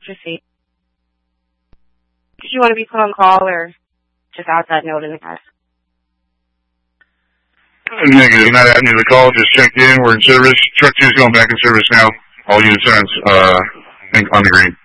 Proceed. Did you want to be put on call or just add that note in the past? Negative. Not adding to the call. Just checked in. We're in service. Truck 2 is going back in service now. All units are on the green.